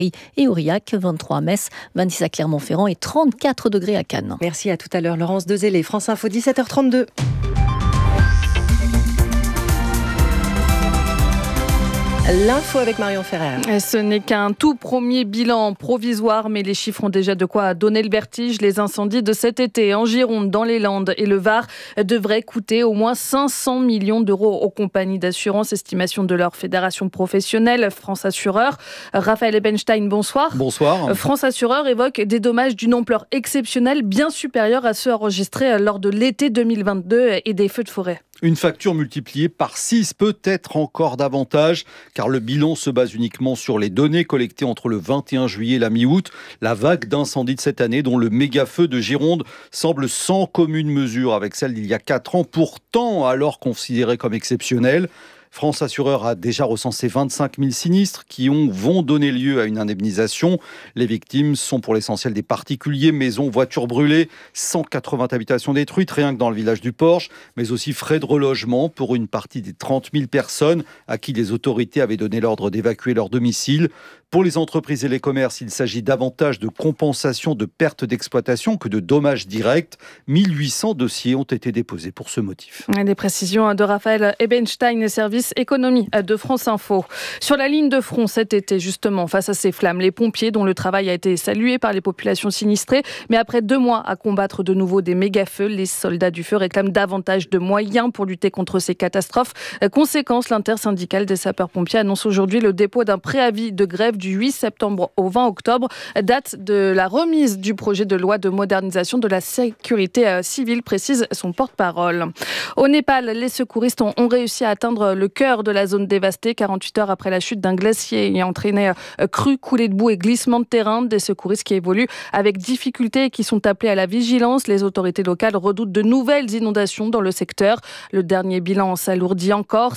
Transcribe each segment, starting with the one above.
et Aurillac, 23 à Metz, 26 à Clermont-Ferrand et 34 degrés à Cannes. Merci, à tout à l'heure. Laurence Dezellé, France Info, 17h32. L'info avec Marion Ferrer. Ce n'est qu'un tout premier bilan provisoire, mais les chiffres ont déjà de quoi donner le vertige. Les incendies de cet été en Gironde, dans les Landes et le Var devraient coûter au moins 500 millions d'euros aux compagnies d'assurance, estimation de leur fédération professionnelle, France Assureur. Raphaël Ebenstein, bonsoir. Bonsoir. France Assureur évoque des dommages d'une ampleur exceptionnelle, bien supérieure à ceux enregistrés lors de l'été 2022 et des feux de forêt. Une facture multipliée par 6, peut-être encore davantage, car le bilan se base uniquement sur les données collectées entre le 21 juillet et la mi-août. La vague d'incendies de cette année, dont le méga-feu de Gironde, semble sans commune mesure avec celle d'il y a 4 ans, pourtant alors considérée comme exceptionnelle. France Assureur a déjà recensé 25 000 sinistres qui vont donner lieu à une indemnisation. Les victimes sont pour l'essentiel des particuliers, maisons, voitures brûlées, 180 habitations détruites, rien que dans le village du Porche, mais aussi frais de relogement pour une partie des 30 000 personnes à qui les autorités avaient donné l'ordre d'évacuer leur domicile. Pour les entreprises et les commerces, il s'agit davantage de compensation de pertes d'exploitation que de dommages directs. 1800 dossiers ont été déposés pour ce motif. Des précisions de Raphaël Ebenstein, service économie de France Info. Sur la ligne de front cet été, justement, face à ces flammes, les pompiers, dont le travail a été salué par les populations sinistrées, mais après 2 mois à combattre de nouveau des méga-feux, les soldats du feu réclament davantage de moyens pour lutter contre ces catastrophes. Conséquence, l'intersyndicale des sapeurs-pompiers annonce aujourd'hui le dépôt d'un préavis de grève du 8 septembre au 20 octobre, date de la remise du projet de loi de modernisation de la sécurité civile, précise son porte-parole. Au Népal, les secouristes ont réussi à atteindre le cœur de la zone dévastée, 48 heures après la chute d'un glacier ayant entraîné crues, coulées de boue et glissements de terrain. Des secouristes qui évoluent avec difficulté et qui sont appelés à la vigilance. Les autorités locales redoutent de nouvelles inondations dans le secteur. Le dernier bilan s'alourdit encore,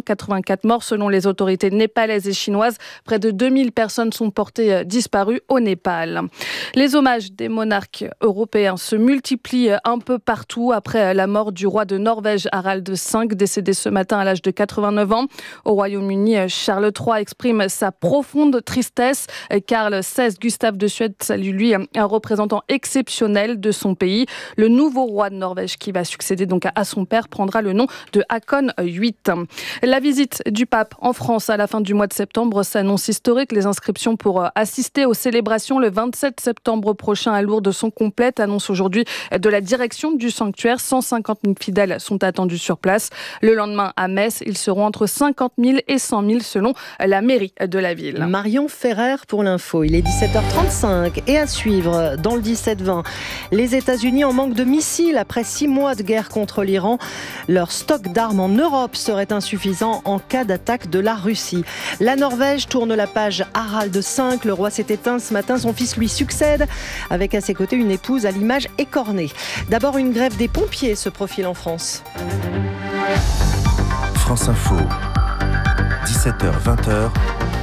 584 morts selon les autorités népalaises et chinoises. Près de 2000 personnes sont portées disparues au Népal. Les hommages des monarques européens se multiplient un peu partout après la mort du roi de Norvège, Harald V, décédé ce matin à l'âge de 89 ans. Au Royaume-Uni, Charles III exprime sa profonde tristesse. Karl XVI, Gustave de Suède, salue lui un représentant exceptionnel de son pays. Le nouveau roi de Norvège qui va succéder donc à son père prendra le nom de Haakon VIII. La visite du pape en France à la fin du mois de septembre s'annonce historique. Les inscriptions pour assister aux célébrations le 27 septembre prochain à Lourdes sont complètes, annonce aujourd'hui de la direction du sanctuaire. 150 000 fidèles sont attendus sur place. Le lendemain à Metz, ils seront entre 50 000 et 100 000 selon la mairie de la ville. Marion Ferrer pour l'info. Il est 17h35 et à suivre dans le 17-20. Les États-Unis en manque de missiles après 6 mois de guerre contre l'Iran. Leur stock d'armes en Europe serait insuffisant en cas d'attaque de la Russie. La Norvège tourne la page Harald V. Le roi s'est éteint ce matin. Son fils lui succède avec à ses côtés une épouse à l'image écornée. D'abord, une grève des pompiers se profile en France. France Info, 17h-20h,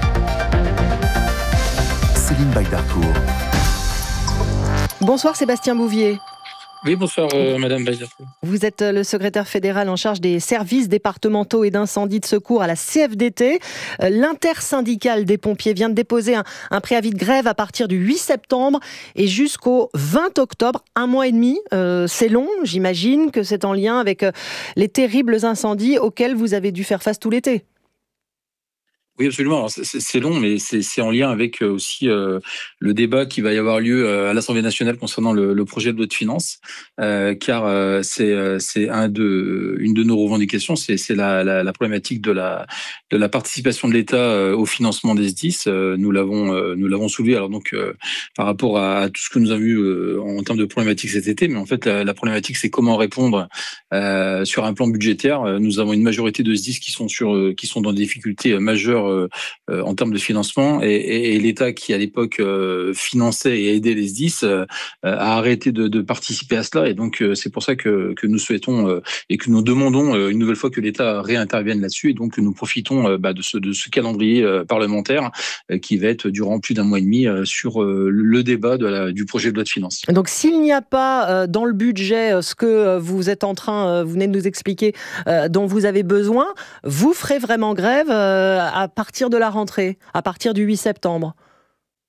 Céline Bagdarcourt. Bonsoir Sébastien Bouvier. Oui, bonsoir Madame Bagdarcourt. Vous êtes le secrétaire fédéral en charge des services départementaux et d'incendie de secours à la CFDT. L'intersyndicale des pompiers vient de déposer un préavis de grève à partir du 8 septembre et jusqu'au 20 octobre, 1 mois et demi. C'est long, j'imagine que c'est en lien avec les terribles incendies auxquels vous avez dû faire face tout l'été. Oui, absolument. Alors, c'est long, mais c'est en lien avec aussi le débat qui va y avoir lieu à l'Assemblée nationale concernant le projet de loi de finances, car c'est une de nos revendications, c'est la problématique de la participation de l'État au financement des SDIS. Nous l'avons soulevé. Alors donc par rapport à tout ce que nous avons vu en termes de problématiques cet été, mais en fait la problématique c'est comment répondre sur un plan budgétaire. Nous avons une majorité de SDIS qui sont dans des difficultés majeures en termes de financement et l'État qui à l'époque finançait et aidait les SDIS a arrêté de participer à cela et donc c'est pour ça que nous souhaitons et que nous demandons une nouvelle fois que l'État réintervienne là-dessus et donc que nous profitons de ce calendrier parlementaire qui va être durant plus d'1 mois et demi sur le débat du projet de loi de finances. Donc s'il n'y a pas dans le budget ce que vous êtes en train, vous venez de nous expliquer, dont vous avez besoin, vous ferez vraiment grève à partir de la rentrée, à partir du 8 septembre.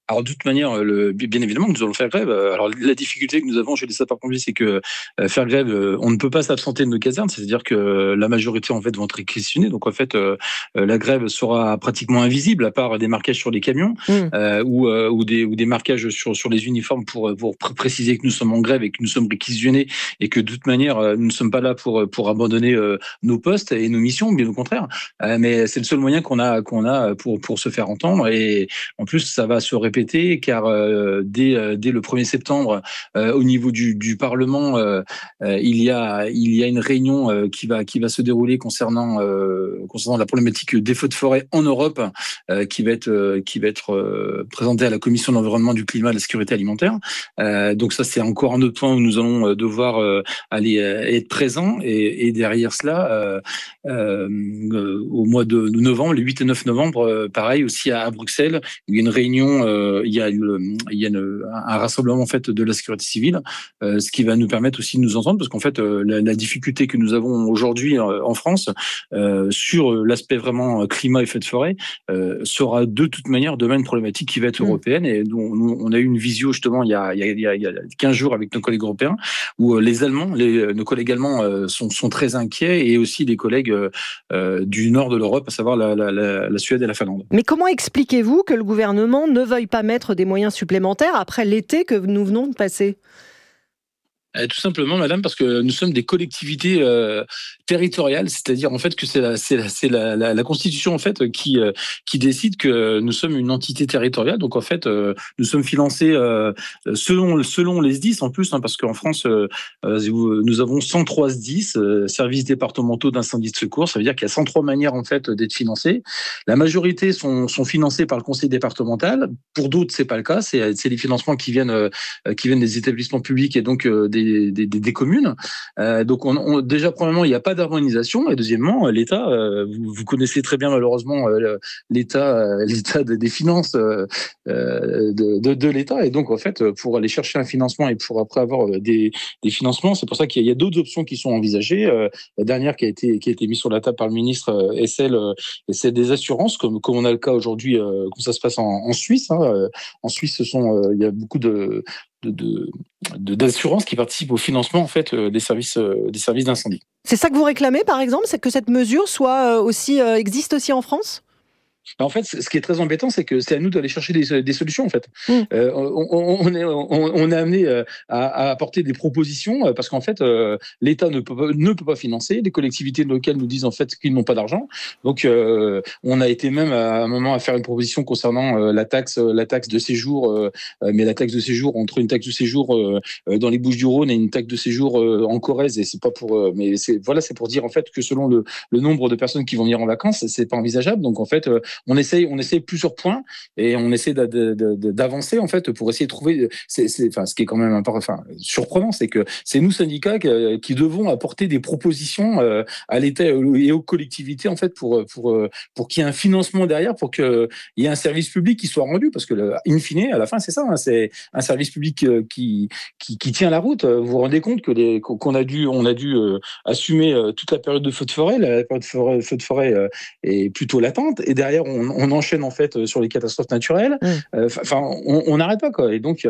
Alors de toute manière, bien évidemment que nous allons faire grève. Alors la difficulté que nous avons chez les sapeurs-pompiers, c'est que faire grève, on ne peut pas s'absenter de nos casernes, c'est-à-dire que la majorité en fait vont être réquisitionnés. Donc en fait, la grève sera pratiquement invisible à part des marquages sur les camions ou des marquages sur les uniformes pour préciser que nous sommes en grève et que nous sommes réquisitionnés et que de toute manière nous ne sommes pas là pour abandonner nos postes et nos missions, bien au contraire. Mais c'est le seul moyen qu'on a pour se faire entendre, et en plus ça va se répéter car dès le 1er septembre, au niveau du Parlement, il y a une réunion qui va se dérouler concernant la problématique des feux de forêt en Europe, qui va être présentée à la Commission de l'environnement, du climat et de la sécurité alimentaire. Donc ça, c'est encore un autre point où nous allons devoir aller être présents, et derrière cela, au mois de novembre, le 8 et 9 novembre, pareil aussi à Bruxelles, il y a une réunion, il y a un rassemblement en fait de la sécurité civile, ce qui va nous permettre aussi de nous entendre, parce qu'en fait la difficulté que nous avons aujourd'hui en France sur l'aspect vraiment climat et feux de forêt sera de toute manière demain une problématique qui va être européenne, et on a eu une visio justement il y a 15 jours avec nos collègues européens, où nos collègues allemands sont très inquiets, et aussi les collègues du nord de l'Europe, à savoir la Suède et la Finlande. Mais comment expliquez-vous que le gouvernement ne veuille pas mettre des moyens supplémentaires après l'été que nous venons de passer ? Tout simplement, madame, parce que nous sommes des collectivités territoriales, c'est-à-dire en fait que c'est la Constitution en fait qui décide que nous sommes une entité territoriale. Donc en fait, nous sommes financés selon les SDIS en plus, parce qu'en France, nous avons 103 SDIS, services départementaux d'incendie de secours. Ça veut dire qu'il y a 103 manières en fait d'être financés. La majorité sont financés par le conseil départemental. Pour d'autres, c'est pas le cas. C'est les financements qui viennent des établissements publics et donc des communes. Donc déjà premièrement, il n'y a pas d'harmonisation, et deuxièmement, l'État, vous connaissez très bien malheureusement l'état des finances de l'État, et donc en fait pour aller chercher un financement et pour après avoir des financements, c'est pour ça qu'il y a d'autres options qui sont envisagées. La dernière qui a été mise sur la table par le ministre est celle des assurances, comme on a le cas aujourd'hui, comme ça se passe en Suisse. En Suisse, il y a beaucoup d'assurances qui participent au financement en fait des services d'incendie. C'est ça que vous réclamez, par exemple, c'est que cette mesure existe aussi en France ? En fait, ce qui est très embêtant, c'est que c'est à nous d'aller chercher des solutions. En fait, on est amené à apporter des propositions, parce qu'en fait, l'État ne peut pas financer. Les collectivités locales nous disent en fait qu'ils n'ont pas d'argent. Donc, on a été même à un moment à faire une proposition concernant la taxe de séjour, mais la taxe de séjour, entre une taxe de séjour dans les Bouches-du-Rhône et une taxe de séjour en Corrèze, et c'est pas pour, mais c'est pour dire en fait que selon le nombre de personnes qui vont venir en vacances, c'est pas envisageable. Donc en fait, on essaie plusieurs points, et on essaie d'avancer en fait pour essayer de trouver. Ce qui est quand même surprenant, c'est que c'est nous syndicats qui devons apporter des propositions à l'État et aux collectivités en fait pour qu'il y ait un financement derrière, pour qu'il y ait un service public qui soit rendu, parce que in fine, à la fin, c'est ça, c'est un service public qui tient la route. Vous vous rendez compte qu'on a dû assumer toute la période de feu de forêt. La période de feu de forêt est plutôt latente, et derrière on enchaîne en fait sur les catastrophes naturelles. On n'arrête pas, quoi. Et donc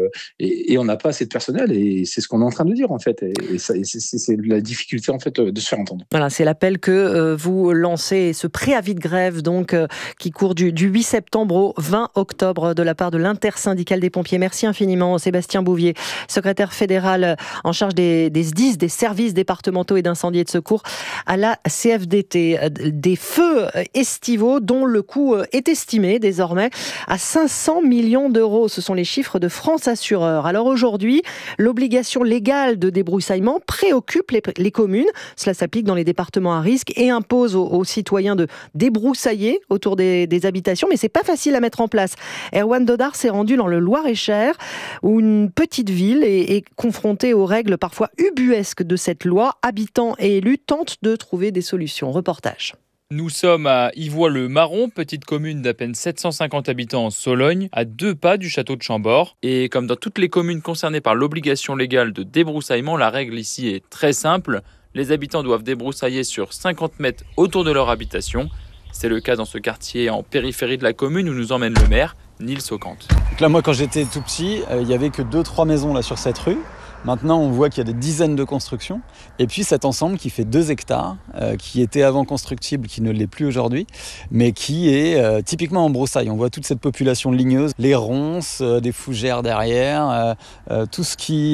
et on n'a pas assez de personnel, et c'est ce qu'on est en train de dire en fait. Et c'est la difficulté en fait de se faire entendre. Voilà, c'est l'appel que vous lancez, ce préavis de grève donc qui court du 8 septembre au 20 octobre de la part de l'intersyndicale des pompiers. Merci infiniment Sébastien Bouvier, secrétaire fédéral en charge des SDIS, des services départementaux et d'incendie et de secours à la CFDT. Des feux estivaux dont le coût est estimé désormais à 500 millions d'euros. Ce sont les chiffres de France Assureur. Alors aujourd'hui, l'obligation légale de débroussaillement préoccupe les communes. Cela s'applique dans les départements à risque et impose aux citoyens de débroussailler autour des habitations, mais c'est pas facile à mettre en place. Erwan Dodard s'est rendu dans le Loir-et-Cher, où une petite ville est confrontée aux règles parfois ubuesques de cette loi. Habitants et élus tentent de trouver des solutions. Reportage. Nous sommes à Ivois-le-Marron, petite commune d'à peine 750 habitants en Sologne, à 2 pas du château de Chambord. Et comme dans toutes les communes concernées par l'obligation légale de débroussaillement, la règle ici est très simple. Les habitants doivent débroussailler sur 50 mètres autour de leur habitation. C'est le cas dans ce quartier en périphérie de la commune où nous emmène le maire, Nils Ocante. Donc là, moi, quand j'étais tout petit, il n'y avait que 2-3 maisons là, sur cette rue. Maintenant, on voit qu'il y a des dizaines de constructions. Et puis cet ensemble qui fait 2 hectares, qui était avant constructible, qui ne l'est plus aujourd'hui, mais qui est typiquement en broussailles. On voit toute cette population ligneuse, les ronces, des fougères derrière, tout ce qui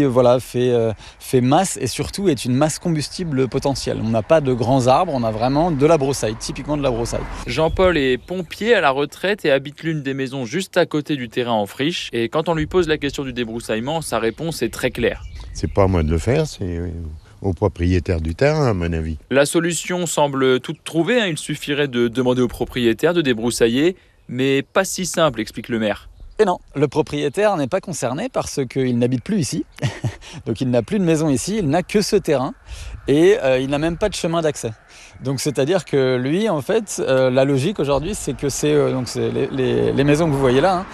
fait masse et surtout est une masse combustible potentielle. On n'a pas de grands arbres, on a vraiment de la broussaille, typiquement de la broussaille. Jean-Paul est pompier à la retraite et habite l'une des maisons juste à côté du terrain en friche. Et quand on lui pose la question du débroussaillement, sa réponse est très claire. C'est pas à moi de le faire, c'est au propriétaire du terrain, à mon avis. La solution semble toute trouvée. Il suffirait de demander au propriétaire de débroussailler, mais pas si simple, explique le maire. Et non, le propriétaire n'est pas concerné parce qu'il n'habite plus ici. Donc il n'a plus de maison ici, il n'a que ce terrain et il n'a même pas de chemin d'accès. Donc c'est-à-dire que lui, en fait, la logique aujourd'hui, c'est que c'est les maisons que vous voyez là,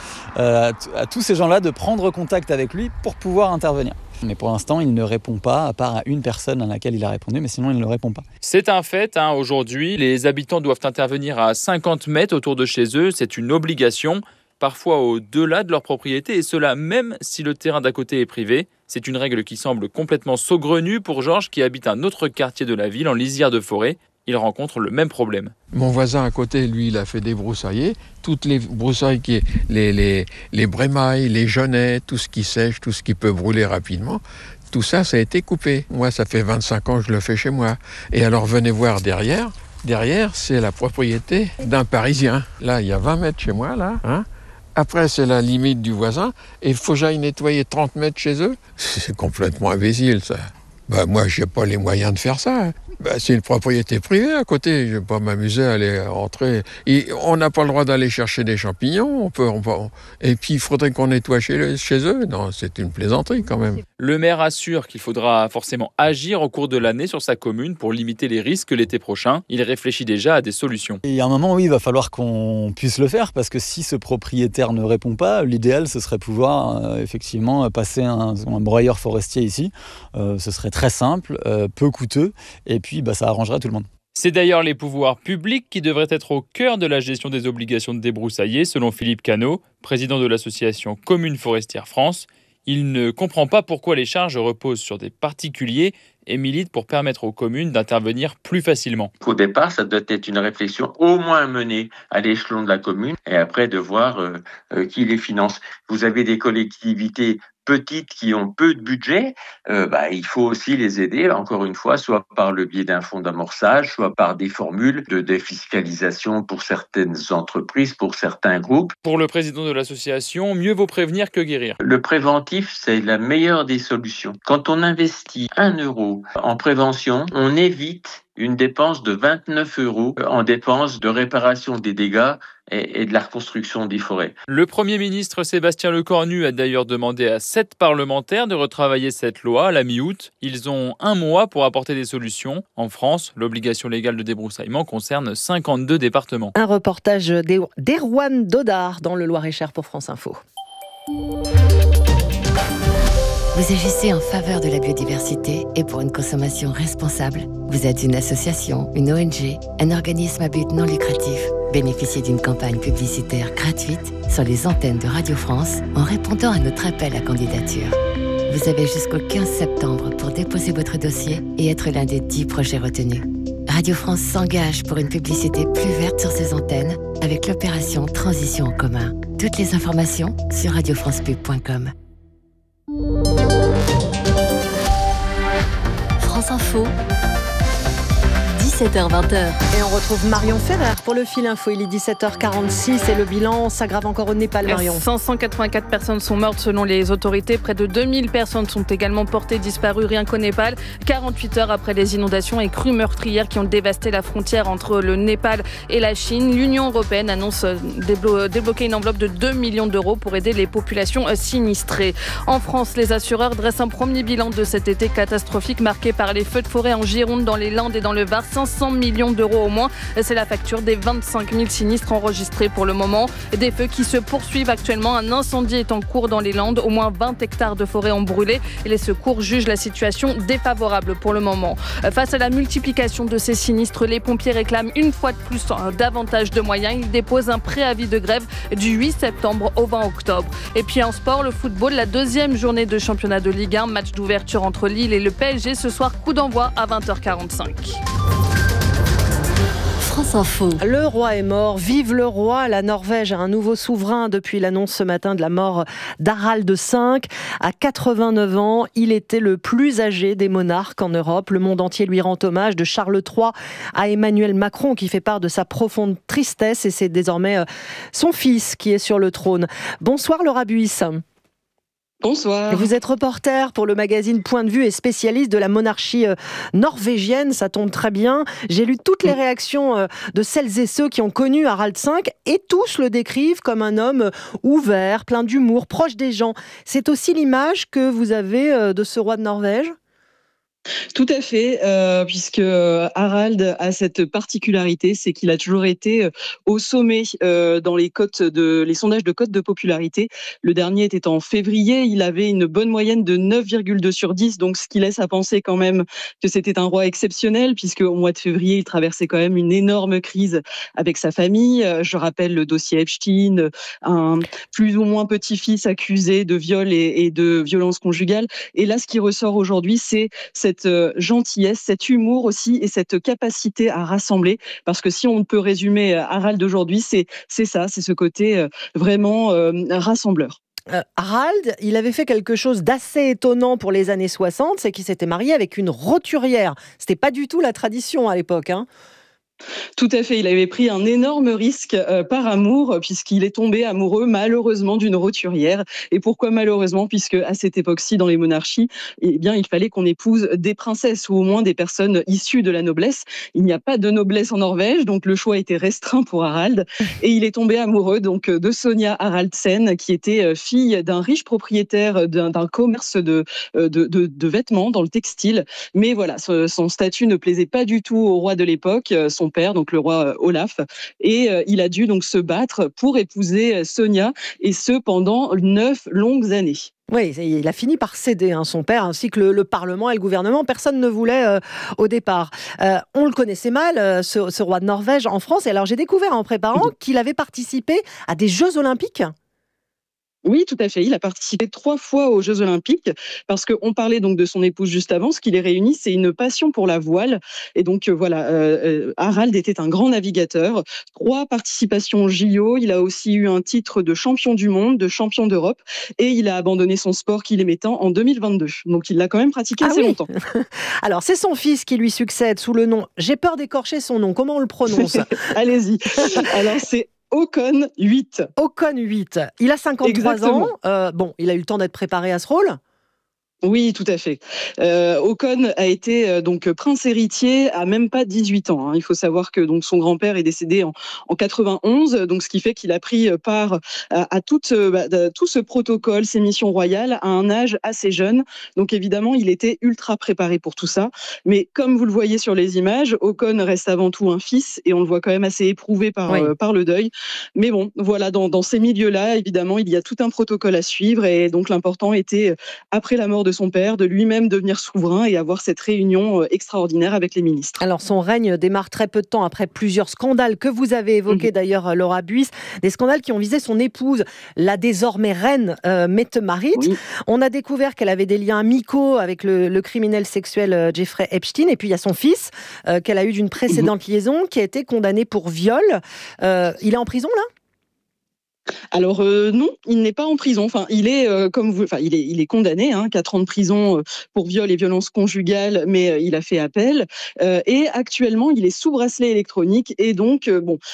à tous ces gens-là de prendre contact avec lui pour pouvoir intervenir. Mais pour l'instant, il ne répond pas, à part à une personne à laquelle il a répondu, mais sinon il ne répond pas. C'est un fait, aujourd'hui, les habitants doivent intervenir à 50 mètres autour de chez eux, c'est une obligation, parfois au-delà de leur propriété, et cela même si le terrain d'à côté est privé. C'est une règle qui semble complètement saugrenue pour Georges qui habite un autre quartier de la ville, en lisière de forêt. Il rencontre le même problème. Mon voisin à côté, lui, il a fait débroussailler. Toutes les broussailles, les brémailles, les genêts, tout ce qui sèche, tout ce qui peut brûler rapidement, tout ça, ça a été coupé. Moi, ça fait 25 ans que je le fais chez moi. Et alors, venez voir derrière. Derrière, c'est la propriété d'un Parisien. Là, il y a 20 mètres chez moi, là. Après, c'est la limite du voisin. Et il faut que j'aille nettoyer 30 mètres chez eux. C'est complètement imbécile, ça. Moi, je n'ai pas les moyens de faire ça. C'est une propriété privée à côté. Je ne vais pas m'amuser à aller entrer. Et on n'a pas le droit d'aller chercher des champignons. Et puis, il faudrait qu'on nettoie chez eux. Non, c'est une plaisanterie quand même. Le maire assure qu'il faudra forcément agir au cours de l'année sur sa commune pour limiter les risques l'été prochain. Il réfléchit déjà à des solutions. Et il y a un moment où il va falloir qu'on puisse le faire parce que si ce propriétaire ne répond pas, l'idéal, ce serait pouvoir effectivement passer un broyeur forestier ici. Ce serait très simple, peu coûteux. Et puis, ça arrangerait tout le monde. C'est d'ailleurs les pouvoirs publics qui devraient être au cœur de la gestion des obligations de débroussailler, selon Philippe Cano, président de l'association Communes Forestières France. Il ne comprend pas pourquoi les charges reposent sur des particuliers et milite pour permettre aux communes d'intervenir plus facilement. Au départ, ça doit être une réflexion au moins menée à l'échelon de la commune et après de voir qui les finance. Vous avez des collectivités petites qui ont peu de budget, il faut aussi les aider, encore une fois, soit par le biais d'un fonds d'amorçage, soit par des formules de défiscalisation pour certaines entreprises, pour certains groupes. Pour le président de l'association, mieux vaut prévenir que guérir. Le préventif, c'est la meilleure des solutions. Quand on investit 1 euro en prévention, on évite une dépense de 29 € en dépenses de réparation des dégâts et de la reconstruction des forêts. Le Premier ministre Sébastien Lecornu a d'ailleurs demandé à 7 parlementaires de retravailler cette loi à la mi-août. Ils ont 1 mois pour apporter des solutions. En France, l'obligation légale de débroussaillement concerne 52 départements. Un reportage d'Erwan Dodard dans le Loir-et-Cher pour France Info. Vous agissez en faveur de la biodiversité et pour une consommation responsable. Vous êtes une association, une ONG, un organisme à but non lucratif. Bénéficiez d'une campagne publicitaire gratuite sur les antennes de Radio France en répondant à notre appel à candidature. Vous avez jusqu'au 15 septembre pour déposer votre dossier et être l'un des 10 projets retenus. Radio France s'engage pour une publicité plus verte sur ses antennes avec l'opération Transition en commun. Toutes les informations sur radiofrancepub.com. France Info, 17h-20h. Et on retrouve Marion Ferrer pour le fil info. Il est 17h46 et le bilan s'aggrave encore au Népal, Marion. 584 personnes sont mortes selon les autorités. Près de 2000 personnes sont également portées disparues rien qu'au Népal. 48 heures après les inondations et crues meurtrières qui ont dévasté la frontière entre le Népal et la Chine, l'Union européenne annonce débloquer une enveloppe de 2 millions d'euros pour aider les populations sinistrées. En France, les assureurs dressent un premier bilan de cet été catastrophique marqué par les feux de forêt en Gironde, dans les Landes et dans le Var. 500 millions d'euros au moins. C'est la facture des 25 000 sinistres enregistrés pour le moment. Des feux qui se poursuivent actuellement. Un incendie est en cours dans les Landes. Au moins 20 hectares de forêt ont brûlé et les secours jugent la situation défavorable pour le moment. Face à la multiplication de ces sinistres, les pompiers réclament une fois de plus davantage de moyens. Ils déposent un préavis de grève du 8 septembre au 20 octobre. Et puis en sport, le football, la deuxième journée de championnat de Ligue 1, match d'ouverture entre Lille et le PSG. Ce soir, coup d'envoi à 20h45. France Info. Le roi est mort. Vive le roi. La Norvège a un nouveau souverain depuis l'annonce ce matin de la mort d'Harald V. À 89 ans, il était le plus âgé des monarques en Europe. Le monde entier lui rend hommage, de Charles III à Emmanuel Macron, qui fait part de sa profonde tristesse. Et c'est désormais son fils qui est sur le trône. Bonsoir Laura Buis. Bonsoir. Vous êtes reporter pour le magazine Point de Vue et spécialiste de la monarchie norvégienne, ça tombe très bien. J'ai lu toutes les réactions de celles et ceux qui ont connu Harald V et tous le décrivent comme un homme ouvert, plein d'humour, proche des gens. C'est aussi l'image que vous avez de ce roi de Norvège ? Tout à fait, puisque Harald a cette particularité, c'est qu'il a toujours été au sommet dans les sondages de cote de popularité. Le dernier était en février, il avait une bonne moyenne de 9,2 sur 10, donc ce qui laisse à penser quand même que c'était un roi exceptionnel, puisque au mois de février, il traversait quand même une énorme crise avec sa famille. Je rappelle le dossier Epstein, un plus ou moins petit-fils accusé de viol et de violence conjugale. Et là, ce qui ressort aujourd'hui, c'est cette gentillesse, cet humour aussi et cette capacité à rassembler. Parce que si on peut résumer Harald d'aujourd'hui, c'est ça, c'est ce côté vraiment rassembleur. Harald, il avait fait quelque chose d'assez étonnant pour les années 60, c'est qu'il s'était marié avec une roturière. C'était pas du tout la tradition à l'époque, hein. Tout à fait, il avait pris un énorme risque par amour, puisqu'il est tombé amoureux malheureusement d'une roturière. Et pourquoi malheureusement ? Puisque à cette époque-ci, dans les monarchies, eh bien, il fallait qu'on épouse des princesses ou au moins des personnes issues de la noblesse. Il n'y a pas de noblesse en Norvège, donc le choix était restreint pour Harald. Et il est tombé amoureux donc de Sonja Haraldsen, qui était fille d'un riche propriétaire d'un commerce de vêtements dans le textile. Mais voilà, son statut ne plaisait pas du tout au roi de l'époque, son père, donc le roi Olaf, et il a dû donc se battre pour épouser Sonja, et ce pendant 9 longues années. Oui, il a fini par céder, son père, ainsi que le Parlement et le gouvernement. Personne ne voulait au départ. On le connaissait mal, ce roi de Norvège, en France. Et alors, j'ai découvert en préparant qu'il avait participé à des Jeux Olympiques. Oui, tout à fait. Il a participé 3 fois aux Jeux Olympiques parce qu'on parlait donc de son épouse juste avant. Ce qui les réunit, c'est une passion pour la voile. Et donc voilà, Harald était un grand navigateur. 3 participations aux JO. Il a aussi eu un titre de champion du monde, de champion d'Europe. Et il a abandonné son sport qu'il aimait tant en 2022. Donc il l'a quand même pratiqué assez longtemps. Alors c'est son fils qui lui succède sous le nom. J'ai peur d'écorcher son nom. Comment on le prononce ? Allez-y. Alors c'est Håkon 8. Håkon 8. Il a 53 ans. Il a eu le temps d'être préparé à ce rôle. Oui, tout à fait. Håkon a été donc prince héritier à même pas 18 ans. Il faut savoir que donc son grand-père est décédé en 91, donc ce qui fait qu'il a pris part à tout ce protocole, ces missions royales, à un âge assez jeune. Donc évidemment, il était ultra préparé pour tout ça. Mais comme vous le voyez sur les images, Håkon reste avant tout un fils et on le voit quand même assez éprouvé par le deuil. Mais bon, voilà, dans ces milieux-là, évidemment, il y a tout un protocole à suivre et donc l'important était, après la mort de son père, de lui-même devenir souverain et avoir cette réunion extraordinaire avec les ministres. Alors son règne démarre très peu de temps après plusieurs scandales que vous avez évoqués d'ailleurs, Laura Buis, des scandales qui ont visé son épouse, la désormais reine Mette-Marit. Oui. On a découvert qu'elle avait des liens amicaux avec le criminel sexuel Jeffrey Epstein, et puis il y a son fils qu'elle a eu d'une précédente liaison qui a été condamné pour viol. Il est en prison là ? Alors non, il n'est pas en prison. Enfin, il est il est condamné, 4 ans de prison pour viol et violence conjugale, mais il a fait appel. Et actuellement, il est sous bracelet électronique. Et donc,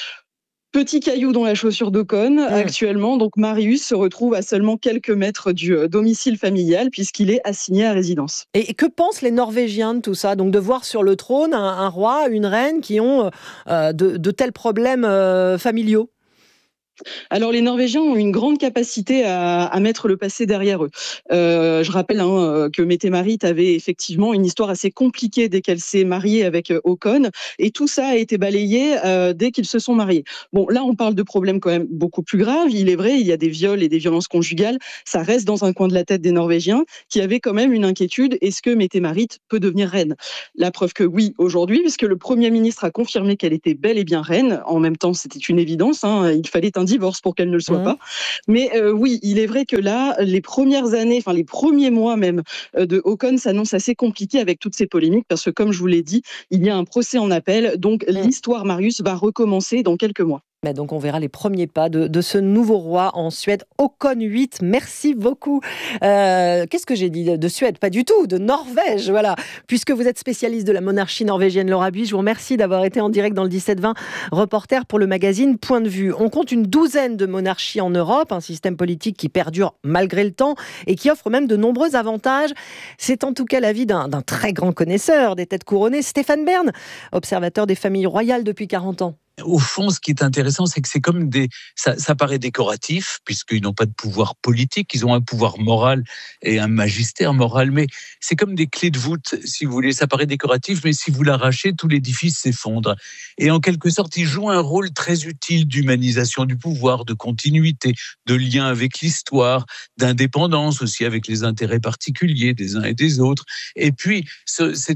petit caillou dans la chaussure d'Håkon. Actuellement, donc Marius se retrouve à seulement quelques mètres du domicile familial puisqu'il est assigné à résidence. Et que pensent les Norvégiens de tout ça ? Donc de voir sur le trône un roi, une reine qui ont de tels problèmes familiaux ? Alors les Norvégiens ont une grande capacité à mettre le passé derrière eux. Je rappelle que Mette-Marit avait effectivement une histoire assez compliquée dès qu'elle s'est mariée avec Håkon, et tout ça a été balayé dès qu'ils se sont mariés. Bon, là on parle de problèmes quand même beaucoup plus graves. Il est vrai, il y a des viols et des violences conjugales. Ça reste dans un coin de la tête des Norvégiens qui avaient quand même une inquiétude. Est-ce que Mette-Marit peut devenir reine ? La preuve que oui aujourd'hui, puisque le Premier ministre a confirmé qu'elle était bel et bien reine. En même temps, c'était une évidence. Il fallait un divorce pour qu'elle ne le soit pas. Mais oui, il est vrai que là, les premières années, les premiers mois même de Håkon s'annoncent assez compliqués avec toutes ces polémiques parce que, comme je vous l'ai dit, il y a un procès en appel. Donc, l'histoire Marius va recommencer dans quelques mois. Donc on verra les premiers pas de ce nouveau roi en Suède, Håkon VIII. Merci beaucoup. Qu'est-ce que j'ai dit de Suède ? Pas du tout, de Norvège, voilà. Puisque vous êtes spécialiste de la monarchie norvégienne, Laura Buis, je vous remercie d'avoir été en direct dans le 17-20, reporter pour le magazine Point de Vue. On compte une douzaine de monarchies en Europe, un système politique qui perdure malgré le temps et qui offre même de nombreux avantages. C'est en tout cas l'avis d'un très grand connaisseur des têtes couronnées, Stéphane Bern, observateur des familles royales depuis 40 ans. Au fond, ce qui est intéressant, c'est que c'est comme ça paraît décoratif, puisqu'ils n'ont pas de pouvoir politique, ils ont un pouvoir moral et un magistère moral, mais c'est comme des clés de voûte, si vous voulez. Ça paraît décoratif, mais si vous l'arrachez, tout l'édifice s'effondre. Et en quelque sorte, ils jouent un rôle très utile d'humanisation du pouvoir, de continuité, de lien avec l'histoire, d'indépendance aussi avec les intérêts particuliers des uns et des autres. Et puis, c'est ce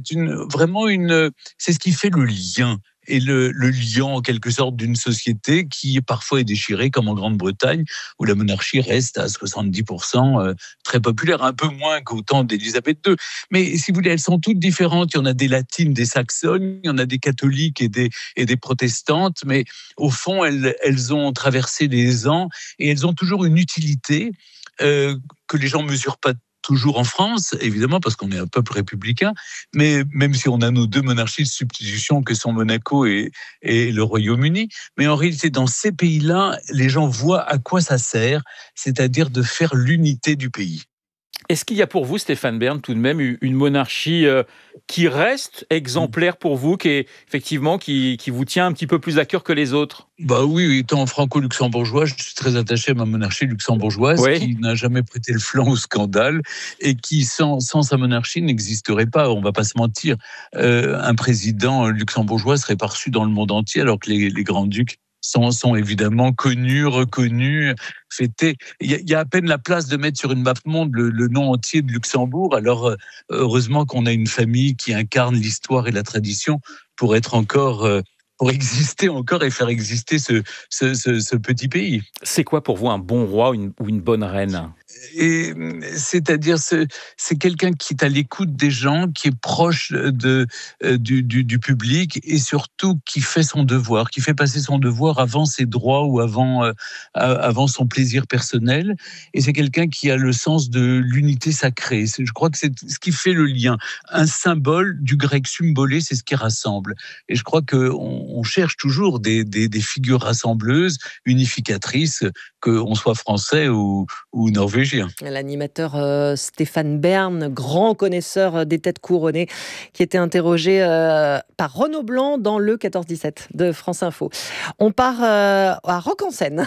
qui fait le lien. Et le lien, en quelque sorte, d'une société qui parfois est déchirée, comme en Grande-Bretagne, où la monarchie reste à 70% très populaire, un peu moins qu'au temps d'Élisabeth II. Mais si vous voulez, elles sont toutes différentes. Il y en a des latines, des saxonnes, il y en a des catholiques et des protestantes, mais au fond, elles ont traversé les ans et elles ont toujours une utilité que les gens ne mesurent pas toujours en France, évidemment, parce qu'on est un peuple républicain, mais même si on a nos deux monarchies de substitution que sont Monaco et le Royaume-Uni, mais en réalité, dans ces pays-là, les gens voient à quoi ça sert, c'est-à-dire de faire l'unité du pays. Est-ce qu'il y a pour vous, Stéphane Bern, tout de même une monarchie qui reste exemplaire pour vous, qui vous tient un petit peu plus à cœur que les autres ? Bah oui, étant franco-luxembourgeois, je suis très attaché à ma monarchie luxembourgeoise, qui n'a jamais prêté le flanc au scandale et qui, sans sa monarchie, n'existerait pas. On ne va pas se mentir. Un président luxembourgeois serait pas reçu dans le monde entier, alors que les grands-ducs sont évidemment connus, reconnus, fêtés. Il y a à peine la place de mettre sur une map monde le nom entier de Luxembourg. Alors, heureusement qu'on a une famille qui incarne l'histoire et la tradition pour être encore... pour exister encore et faire exister ce petit pays. C'est quoi pour vous un bon roi ou une bonne reine ? Et c'est-à-dire, c'est quelqu'un qui est à l'écoute des gens, qui est proche du public et surtout qui fait son devoir, qui fait passer son devoir avant ses droits ou avant son plaisir personnel. Et c'est quelqu'un qui a le sens de l'unité sacrée. Je crois que c'est ce qui fait le lien. Un symbole, du grec symbolé, c'est ce qui rassemble. Et je crois qu'on cherche toujours des figures rassembleuses, unificatrices, qu'on soit français ou norvégien. L'animateur Stéphane Bern, grand connaisseur des têtes couronnées, qui était interrogé par Renaud Blanc dans le 14-17 de France Info. On part à Rock-en-Seine.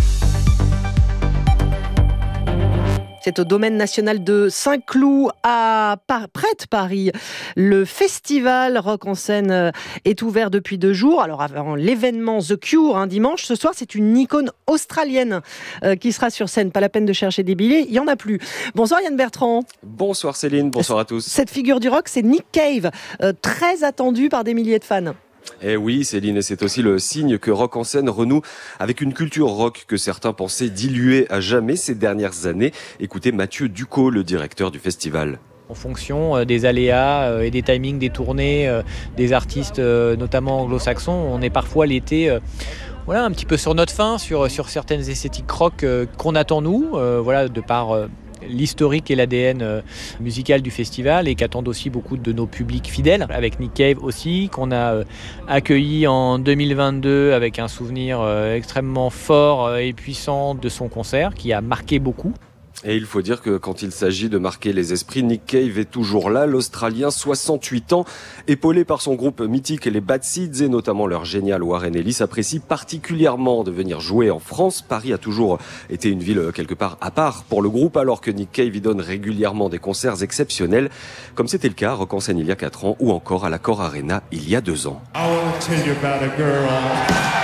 C'est au domaine national de Saint-Cloud, près de Paris. Le festival Rock en Seine est ouvert depuis 2 jours. Alors avant l'événement The Cure, dimanche, ce soir, c'est une icône australienne qui sera sur scène. Pas la peine de chercher des billets, il n'y en a plus. Bonsoir Yann Bertrand. Bonsoir Céline, bonsoir à tous. Cette figure du rock, c'est Nick Cave, très attendu par des milliers de fans. Eh oui Céline, et c'est aussi le signe que Rock en Seine renoue avec une culture rock que certains pensaient diluée à jamais ces dernières années. Écoutez Mathieu Ducot, le directeur du festival. En fonction des aléas et des timings des tournées, des artistes notamment anglo-saxons, on est parfois l'été un petit peu sur notre faim, sur certaines esthétiques rock qu'on attend nous, de par... l'historique et l'ADN musical du festival et qu'attendent aussi beaucoup de nos publics fidèles, avec Nick Cave aussi, qu'on a accueilli en 2022 avec un souvenir extrêmement fort et puissant de son concert qui a marqué beaucoup. Et il faut dire que quand il s'agit de marquer les esprits, Nick Cave est toujours là. L'Australien, 68 ans, épaulé par son groupe mythique les Bad Seeds et notamment leur génial Warren Ellis, apprécie particulièrement de venir jouer en France. Paris a toujours été une ville quelque part à part pour le groupe, alors que Nick Cave y donne régulièrement des concerts exceptionnels, comme c'était le cas à Rock en Seine il y a 4 ans ou encore à l'Accor Arena il y a 2 ans.